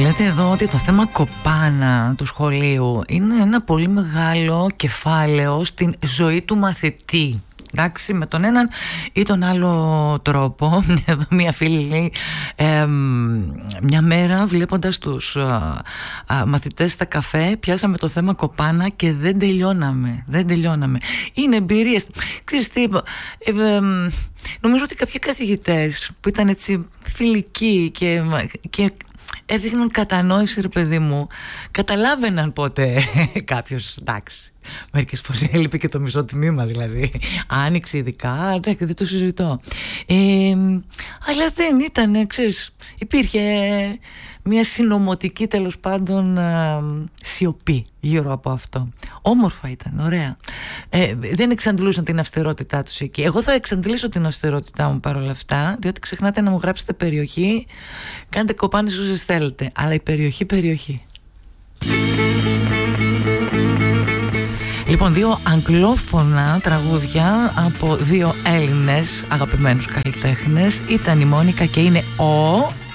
Λέτε εδώ ότι το θέμα κοπάνα του σχολείου είναι ένα πολύ μεγάλο κεφάλαιο στην ζωή του μαθητή. Εντάξει, με τον έναν ή τον άλλο τρόπο. Εδώ μια φίλη λέει, μια μέρα βλέποντας τους μαθητές στα καφέ, πιάσαμε το θέμα κοπάνα και δεν τελειώναμε. Είναι εμπειρίες. Ξέρεις τι, νομίζω ότι κάποιοι καθηγητές που ήταν έτσι φιλικοί και έδειχναν κατανόηση, ρε παιδί μου, καταλάβαιναν πότε κάποιος, εντάξει, μερικές φορές έλειπε και το μισό τμήμα, δηλαδή άνοιξε ειδικά, δεν το συζητώ, αλλά δεν ήταν, ξέρεις, υπήρχε μια συνωμοτική, τέλος πάντων, σιωπή γύρω από αυτό. Όμορφα ήταν, ωραία. Δεν εξαντλούσαν την αυστηρότητά τους εκεί. Εγώ θα εξαντλήσω την αυστηρότητά μου παρόλα αυτά, διότι ξεχνάτε να μου γράψετε περιοχή, κάντε κοπάνες όσες θέλετε, αλλά η περιοχή. Λοιπόν, δύο αγγλόφωνα τραγούδια από δύο Έλληνες αγαπημένους καλλιτέχνες. Ήταν η Μόνικα και είναι ο...